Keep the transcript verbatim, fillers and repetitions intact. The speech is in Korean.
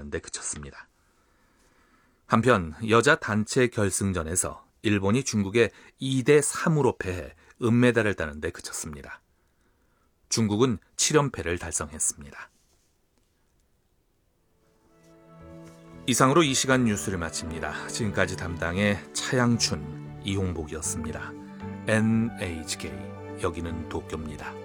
따는 데 그쳤습니다. 한편 여자 단체 결승전에서 일본이 중국에 이 대 삼으로 패해 은메달을 따는 데 그쳤습니다. 중국은 칠 연패를 달성했습니다. 이상으로 이 시간 뉴스를 마칩니다. 지금까지 담당의 차양춘, 이홍복이었습니다. 엔에이치케이, 여기는 도쿄입니다.